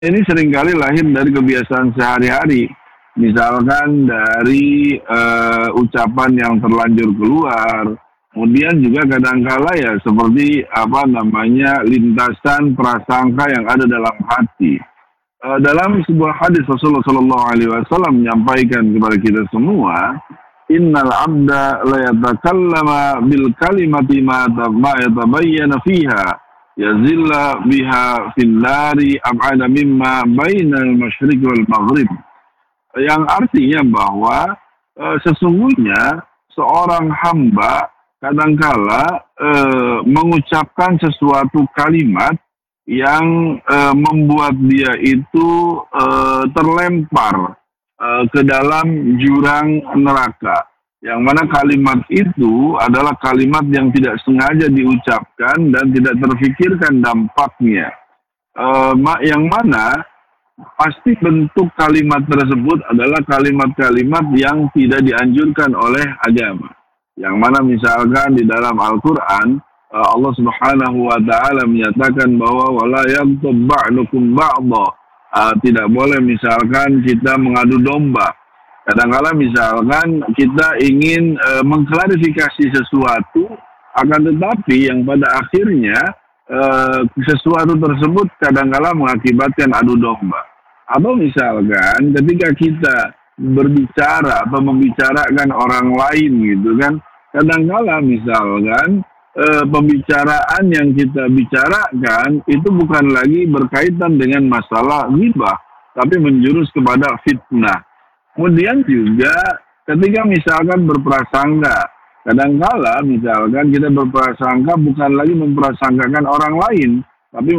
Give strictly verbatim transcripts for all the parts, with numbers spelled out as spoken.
Ini seringkali lahir dari kebiasaan sehari-hari. Misalkan dari eh, ucapan yang terlanjur keluar, kemudian juga kadangkala ya seperti apa namanya lintasan prasangka yang ada dalam hati. Eh, dalam sebuah hadis Rasulullah Shallallahu Alaihi Wasallam menyampaikan kepada kita semua, Innal abda la yatakallama bil kalimati ma yatabayyana fiha yazilla biha fil nari ab'ada mimma bainal masyriq wal maghrib. Yang artinya bahwa e, sesungguhnya seorang hamba kadangkala e, mengucapkan sesuatu kalimat yang e, membuat dia itu e, terlempar e, ke dalam jurang neraka. Yang mana kalimat itu adalah kalimat yang tidak sengaja diucapkan dan tidak terfikirkan dampaknya. E, yang mana pasti bentuk kalimat tersebut adalah kalimat-kalimat yang tidak dianjurkan oleh agama. Yang mana misalkan di dalam Al-Quran, Allah Subhanahu wa Ta'ala menyatakan bahwa wala yaghtab ba'dukum ba'dha. Tidak boleh misalkan kita mengadu domba. Kadang-kala misalkan kita ingin e, mengklarifikasi sesuatu, akan tetapi yang pada akhirnya e, sesuatu tersebut kadang-kala mengakibatkan adu domba. Atau misalkan ketika kita berbicara atau membicarakan orang lain gitu kan, kadang-kala misalkan e, pembicaraan yang kita bicarakan itu bukan lagi berkaitan dengan masalah ghibah, tapi menjurus kepada fitnah. Kemudian juga ketika misalkan berprasangka, kadangkala misalkan kita berprasangka bukan lagi memprasangkakan orang lain, tapi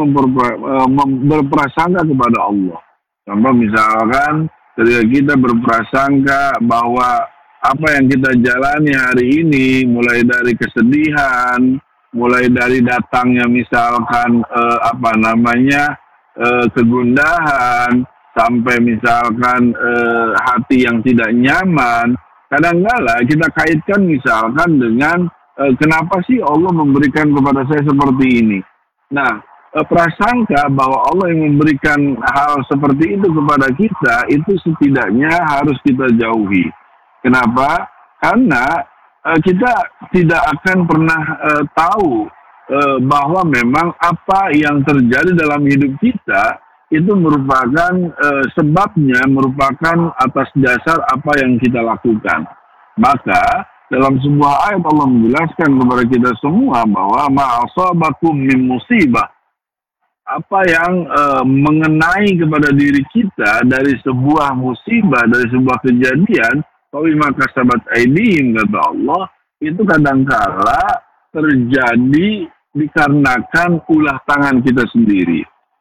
berprasangka kepada Allah. Contoh misalkan ketika kita berprasangka bahwa apa yang kita jalani hari ini, mulai dari kesedihan, mulai dari datangnya misalkan eh, apa namanya eh, kegundahan, sampai misalkan eh, hati yang tidak nyaman, kadang-kala kita kaitkan misalkan dengan eh, kenapa sih Allah memberikan kepada saya seperti ini. Nah, eh, prasangka bahwa Allah yang memberikan hal seperti itu kepada kita, itu setidaknya harus kita jauhi. Kenapa? Karena eh, kita tidak akan pernah eh, tahu eh, bahwa memang apa yang terjadi dalam hidup kita itu merupakan e, sebabnya merupakan atas dasar apa yang kita lakukan. Maka dalam sebuah ayat Allah menjelaskan kepada kita semua bahwa ma'asabakum min musibah, apa yang e, mengenai kepada diri kita dari sebuah musibah, dari sebuah kejadian, fabima kasabat aydihim, kata Allah, itu kadangkala terjadi dikarenakan ulah tangan kita sendiri.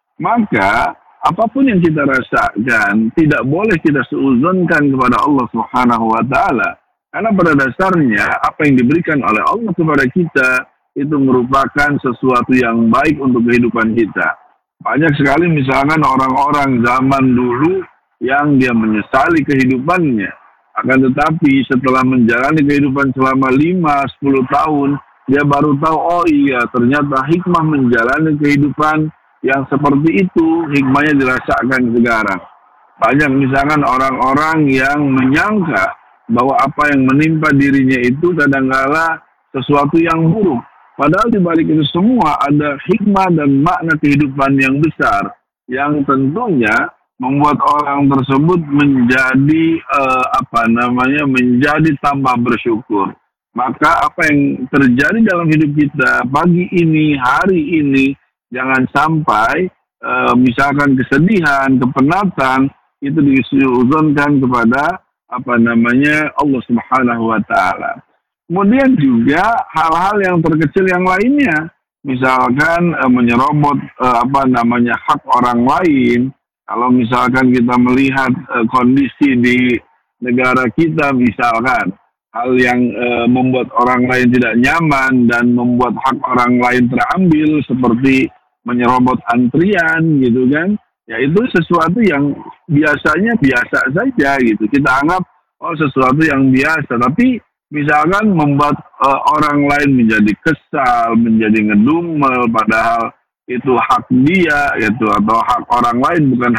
Maka apapun yang kita rasakan tidak boleh kita seuzonkan kepada Allah Subhanahu wa Ta'ala. Karena pada dasarnya apa yang diberikan oleh Allah kepada kita itu merupakan sesuatu yang baik untuk kehidupan kita. Banyak sekali misalkan orang-orang zaman dulu yang dia menyesali kehidupannya. Akan tetapi setelah menjalani kehidupan selama lima sampai sepuluh tahun, dia baru tahu, oh iya ternyata hikmah menjalani kehidupan yang seperti itu, hikmahnya dirasakan sekarang. Banyak misalkan orang-orang yang menyangka bahwa apa yang menimpa dirinya itu kadang-kala sesuatu yang buruk. Padahal di balik itu semua ada hikmah dan makna kehidupan yang besar, yang tentunya membuat orang tersebut menjadi eh, apa namanya menjadi tambah bersyukur. Maka apa yang terjadi dalam hidup kita pagi ini, hari ini, jangan sampai e, misalkan kesedihan, kepenatan itu diuzonkan kepada apa namanya Allah Subhanahu wa Ta'ala. Kemudian juga hal-hal yang terkecil yang lainnya, misalkan e, menyerobot e, apa namanya hak orang lain. Kalau misalkan kita melihat e, kondisi di negara kita, misalkan hal yang e, membuat orang lain tidak nyaman dan membuat hak orang lain terambil, seperti menyerobot antrian gitu kan, ya itu sesuatu yang biasanya biasa saja gitu, kita anggap oh sesuatu yang biasa, tapi misalkan membuat uh, orang lain menjadi kesal, menjadi ngedumel, padahal itu hak dia gitu atau hak orang lain bukan